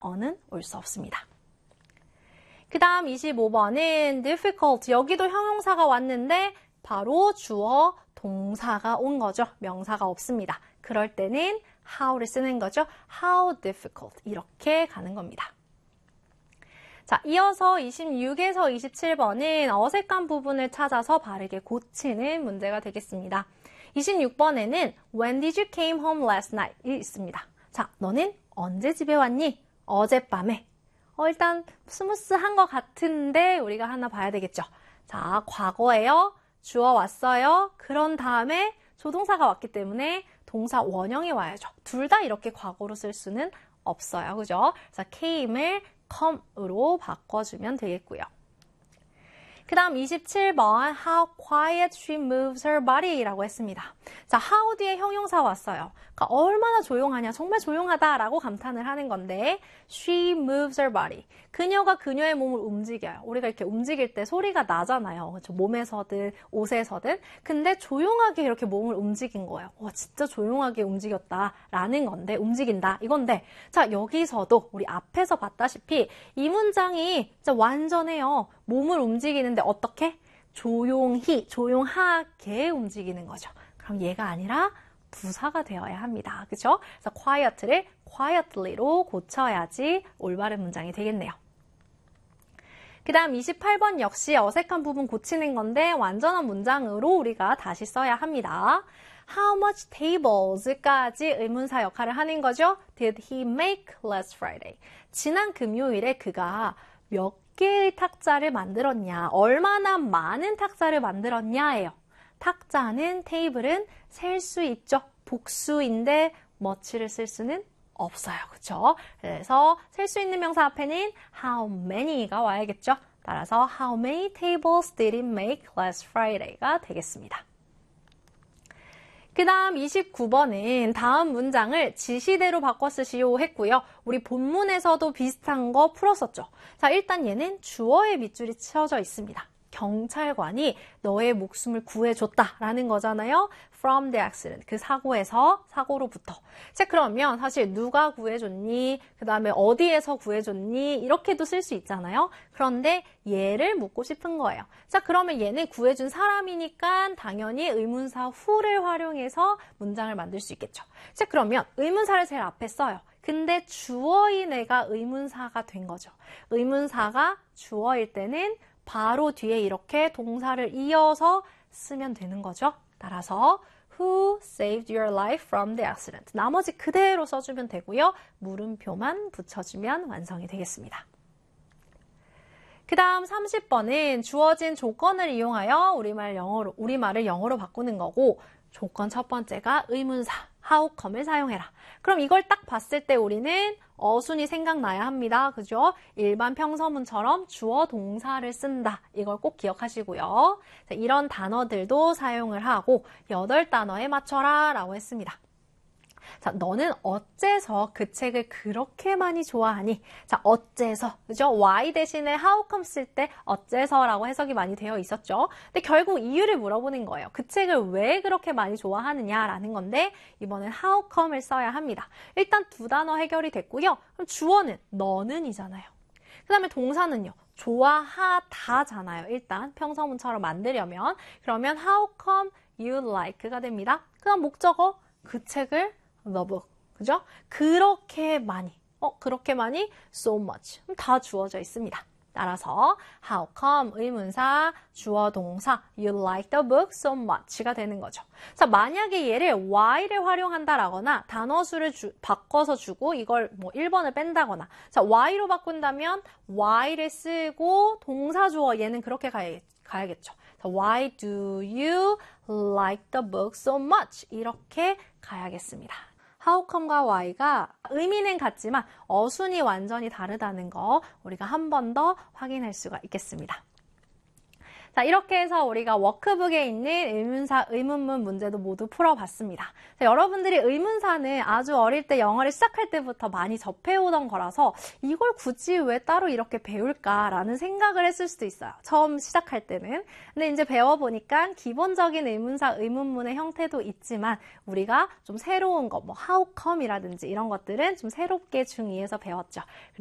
on은 올 수 없습니다. 그 다음 25번은 difficult. 여기도 형용사가 왔는데 바로 주어 동사가 온 거죠. 명사가 없습니다. 그럴 때는 how를 쓰는 거죠. how difficult 이렇게 가는 겁니다. 자, 이어서 26에서 27번은 어색한 부분을 찾아서 바르게 고치는 문제가 되겠습니다. 26번에는 When did you came home last night? 이 있습니다. 자, 너는 언제 집에 왔니? 어젯밤에. 일단 스무스한 것 같은데 우리가 하나 봐야 되겠죠. 자, 과거예요. 주어 왔어요. 그런 다음에 조동사가 왔기 때문에 동사 원형이 와야죠. 둘 다 이렇게 과거로 쓸 수는 없어요. 그죠? 그래서 came을 come으로 바꿔주면 되겠고요. 그 다음 27번 How quiet she moves her body 라고 했습니다. 자, how 뒤에 형용사 왔어요. 그러니까 얼마나 조용하냐, 정말 조용하다라고 감탄을 하는 건데 she moves her body. 그녀가 그녀의 몸을 움직여요. 우리가 이렇게 움직일 때 소리가 나잖아요. 그렇죠? 몸에서든 옷에서든. 근데 조용하게 이렇게 몸을 움직인 거예요. 와, 진짜 조용하게 움직였다라는 건데, 움직인다 이건데, 자, 여기서도 우리 앞에서 봤다시피 이 문장이 진짜 완전해요. 몸을 움직이는데 어떻게? 조용히, 조용하게 움직이는 거죠. 그럼 얘가 아니라 부사가 되어야 합니다. 그렇죠? 그래서 quiet를 quietly로 고쳐야지 올바른 문장이 되겠네요. 그 다음 28번 역시 어색한 부분 고치는 건데 완전한 문장으로 우리가 다시 써야 합니다. How much tables까지 의문사 역할을 하는 거죠. Did he make last Friday? 지난 금요일에 그가 몇 개의 탁자를 만들었냐, 얼마나 많은 탁자를 만들었냐예요. 탁자는, 테이블은 셀 수 있죠. 복수인데 much를 쓸 수는 없어요. 그렇죠? 그래서 셀 수 있는 명사 앞에는 how many가 와야겠죠. 따라서 how many tables did he make last Friday가 되겠습니다. 그 다음 29번은 다음 문장을 지시대로 바꿔 쓰시오 했고요. 우리 본문에서도 비슷한 거 풀었었죠. 자, 일단 얘는 주어의 밑줄이 치어져 있습니다. 경찰관이 너의 목숨을 구해줬다라는 거잖아요. From the accident. 그 사고로부터. 자, 그러면 사실 누가 구해줬니? 그 다음에 어디에서 구해줬니? 이렇게도 쓸 수 있잖아요. 그런데 얘를 묻고 싶은 거예요. 자, 그러면 얘는 구해준 사람이니까 당연히 의문사 who를 활용해서 문장을 만들 수 있겠죠. 자, 그러면 의문사를 제일 앞에 써요. 근데 주어인 애가 의문사가 된 거죠. 의문사가 주어일 때는 바로 뒤에 이렇게 동사를 이어서 쓰면 되는 거죠. 따라서 Who saved your life from the accident? 나머지 그대로 써주면 되고요. 물음표만 붙여주면 완성이 되겠습니다. 그 다음 30번은 주어진 조건을 이용하여 우리말을 영어로 바꾸는 거고, 조건 첫 번째가 의문사, how come을 사용해라. 그럼 이걸 딱 봤을 때 우리는 어순이 생각나야 합니다. 그죠? 일반 평서문처럼 주어 동사를 쓴다. 이걸 꼭 기억하시고요. 자, 이런 단어들도 사용을 하고 8단어에 맞춰라 라고 했습니다. 자, 너는 어째서 그 책을 그렇게 많이 좋아하니? 자, 어째서, 그죠? why 대신에 how come 쓸 때 어째서라고 해석이 많이 되어 있었죠. 근데 결국 이유를 물어보는 거예요. 그 책을 왜 그렇게 많이 좋아하느냐라는 건데 이번엔 how come을 써야 합니다. 일단 2단어 해결이 됐고요. 그럼 주어는 너는이잖아요. 그 다음에 동사는요. 좋아하다잖아요. 일단 평서문처럼 만들려면. 그러면 how come you like가 됩니다. 그 다음 목적어, 그 책을 the book. 그죠? 그렇게 많이. 그렇게 많이? So much. 다 주어져 있습니다. 따라서 how come 의문사, 주어 동사 you like the book so much가 되는 거죠. 자, 만약에 얘를 why를 활용한다라거나 단어 수를 바꿔서 주고 이걸 뭐 1번을 뺀다거나, 자, why로 바꾼다면 why를 쓰고 동사 주어 얘는 그렇게 가야겠죠. 자, why do you like the book so much? 이렇게 가야겠습니다. how come과 why가 의미는 같지만 어순이 완전히 다르다는 거 우리가 한 번 더 확인할 수가 있겠습니다. 자, 이렇게 해서 우리가 워크북에 있는 의문사, 의문문 문제도 모두 풀어봤습니다. 자, 여러분들이 의문사는 아주 어릴 때 영어를 시작할 때부터 많이 접해오던 거라서 이걸 굳이 왜 따로 이렇게 배울까라는 생각을 했을 수도 있어요. 처음 시작할 때는. 근데 이제 배워보니까 기본적인 의문사, 의문문의 형태도 있지만 우리가 좀 새로운 거, 뭐 how come이라든지 이런 것들은 좀 새롭게 중2에서 배웠죠.